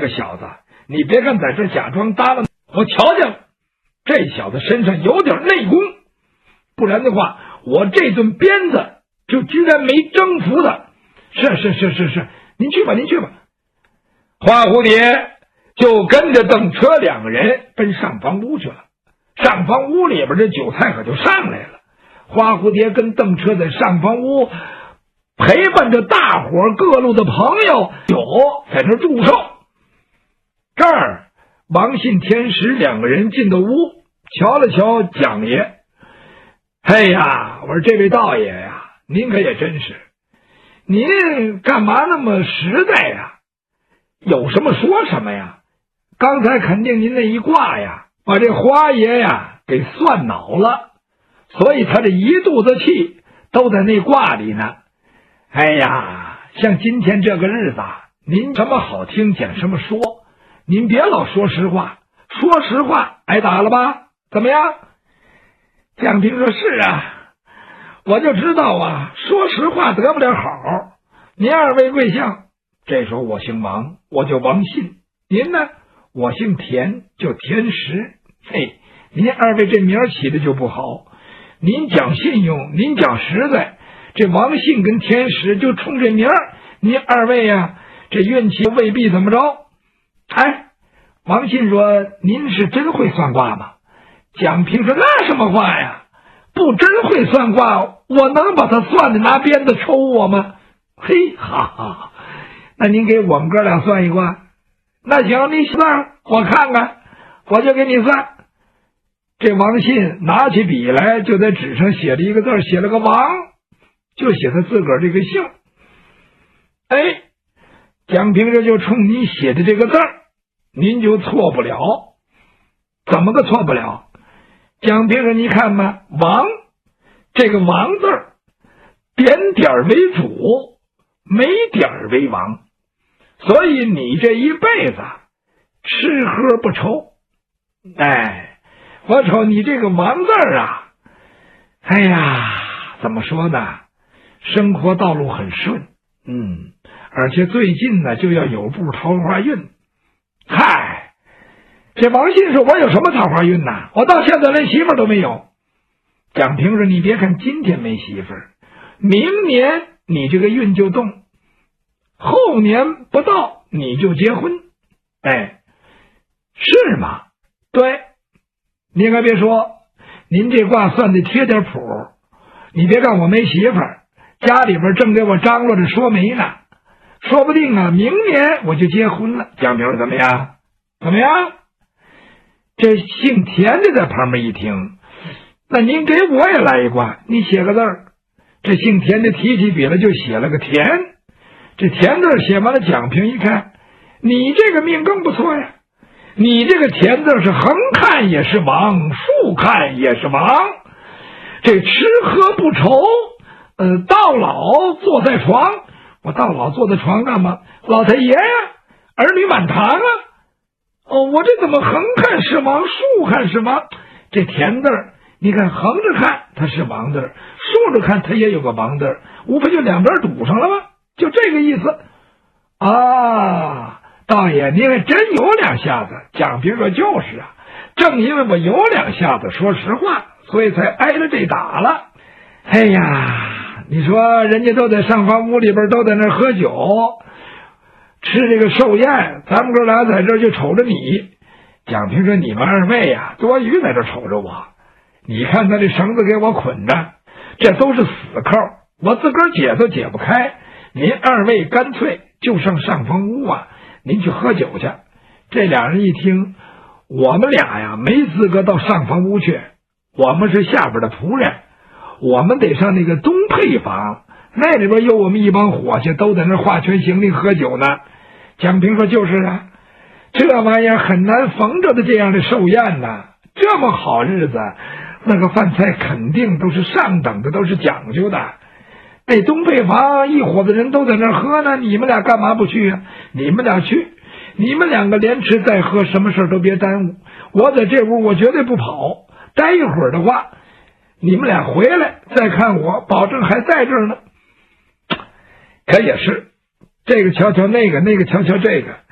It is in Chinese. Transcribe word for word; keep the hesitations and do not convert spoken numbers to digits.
个小子，你别看在这假装耷拉，我瞧见了，这小子身上有点内功，不然的话，我这顿鞭子就居然没征服他。是是是是是，您去吧，您去吧。花蝴蝶就跟着邓车两个人奔上房屋去了。上房屋里边这酒菜可就上来了。花蝴蝶跟邓车在上房屋陪伴着大伙各路的朋友酒在这祝寿。这儿王信天石两个人进到屋，瞧了瞧蒋爷。哎呀，我说这位道爷呀，您可也真是，您干嘛那么实在呀？有什么说什么呀？刚才肯定您那一卦呀，把这花爷呀给算恼了，所以他这一肚子气都在那卦里呢。哎呀，像今天这个日子，您什么好听讲什么说，您别老说实话，说实话挨打了吧？怎么样？蒋平说：是啊，我就知道啊，说实话得不了好。您二位贵姓？这时候我姓王，我就王信。您呢？我姓田，就田石。嘿，您二位这名起的就不好，您讲信用，您讲实在，这王信跟田石就冲这名儿，您二位呀、啊，这运气未必怎么着。哎，王信说：您是真会算卦吗？蒋平说：那什么话呀，不真会算卦，我能把他算的拿鞭子抽我吗？嘿，哈哈，那您给我们哥俩算一卦。那行，你算我看看，我就给你算。这王信拿起笔来，就在纸上写了一个字，写了个王，就写他自个儿这个姓。哎，蒋平这就冲你写的这个字，您就错不了。怎么个错不了？蒋平说：你看吧，王这个王字点点为主，没点为王，所以你这一辈子吃喝不愁。哎，我瞅你这个王字啊，哎呀，怎么说呢？生活道路很顺，嗯，而且最近呢就要有步桃花运。嗨，这王信说：我有什么桃花运呐？我到现在连媳妇儿都没有。蒋平说：你别看今天没媳妇儿，明年你这个运就动，后年不到你就结婚。哎，是吗？对，您可别说，您这卦算得贴点谱。你别看我没媳妇儿，家里边正给我张罗着说媒呢，说不定啊，明年我就结婚了。蒋平怎么样？怎么样？这姓田的在旁边一听，那您给我也来一卦，你写个字儿。这姓田的提起笔来就写了个田，这田字写完了，蒋平一看，你这个命更不错呀，你这个田字是横看也是王，竖看也是王，这吃喝不愁，呃，到老坐在床。我到老坐在床干嘛？老太爷呀，儿女满堂啊。哦，我这怎么横看是王，竖看是王？这田字你看横着看它是王字，竖着看它也有个王字，无非就两边堵上了吗？就这个意思啊。道爷您还真有两下子。蒋平说：就是啊，正因为我有两下子，说实话，所以才挨了这打了。哎呀，你说人家都在上房屋里边都在那喝酒吃这个寿宴，咱们哥俩在这就瞅着你。蒋平说：你们二位呀、啊，多余在这瞅着我，你看他这绳子给我捆着，这都是死扣，我自个儿解都解不开。您二位干脆就上上房屋啊，您去喝酒去。这俩人一听，我们俩呀没资格到上房屋去，我们是下边的仆人，我们得上那个东配房，那里边有我们一帮伙计都在那画圈行令喝酒呢。蒋平说：就是啊，这玩意儿很难逢着的这样的寿宴呐，这么好日子，那个饭菜肯定都是上等的，都是讲究的。那东配房一伙子人都在那儿喝呢，你们俩干嘛不去啊？你们俩去，你们两个连吃带喝，什么事都别耽误。我在这屋我绝对不跑，待一会儿的话，你们俩回来再看我，保证还在这儿呢。可也是，这个瞧瞧那个，那个瞧瞧这个，